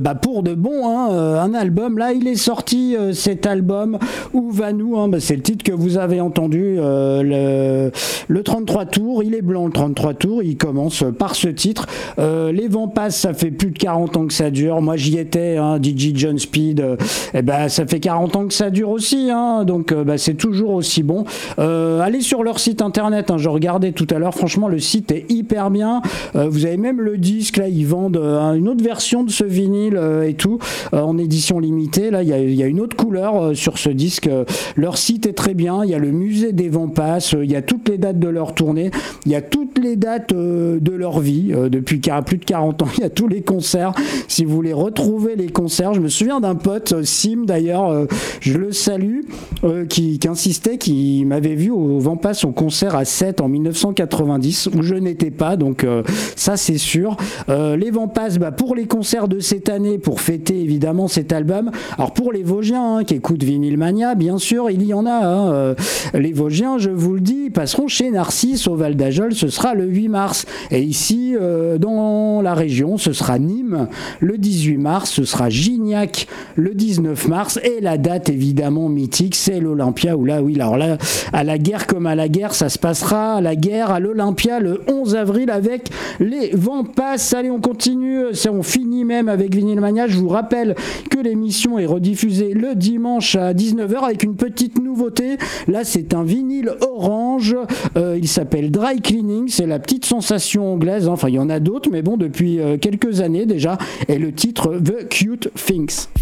Pour de bon, un album. Là, il est sorti cet album Où va nous, c'est le titre que vous avez entendu, le 33 tours. Il est blanc le 33 tours. Il commence par ce titre. Les vents passent, ça fait plus de 40 ans que ça dure. Moi, j'y étais, DJ John Speed. Ça fait 40 ans que ça dure aussi. Donc, c'est toujours aussi bon. Allez sur leur site internet. Je regardais tout à l'heure. Franchement, le site est hyper bien. Vous avez même le disque. Là, ils vendent une autre version de ce vinyle. Et tout, en édition limitée. Là, il y a une autre couleur sur ce disque. Leur site est très bien. Il y a le musée des vents passent. Il y a toutes les dates de leur tournée. Il y a toutes les dates de leur vie. Depuis plus de 40 ans, il y a tous les concerts. Si vous voulez retrouver les concerts, je me souviens d'un pote, Sim d'ailleurs, je le salue, qui insistait, qui m'avait vu au Vent Passe au concert à 7 en 1990, où je n'étais pas, donc ça c'est sûr. Les Vents Passent, pour les concerts de cette année, pour fêter évidemment cet album. Alors pour les Vosgiens qui écoutent Vinyl Mania, bien sûr, il y en a. Les Vosgiens, je vous le dis, passeront chez Narcisse au Val d'Ajol, ce sera le 8 mars. Et ici, dans la région, ce sera Nîmes le 18 mars, ce sera Gignac le 19 mars. Et la date évidemment mythique, c'est l'Olympia, où là, oui, alors là, à la guerre comme à la guerre, ça se passera à la guerre à l'Olympia le 11 avril avec les Vents Passent. Allez, on continue, on finit même avec Vinyl Mania. Je vous rappelle que l'émission est rediffusée le dimanche à 19h avec une petite nouveauté. Là, c'est un vinyle orange. Il s'appelle Dry Cleaning. C'est la petite sensation anglaise. Enfin, il y en a d'autres, mais bon, depuis quelques années déjà. Et le titre The Cute Things.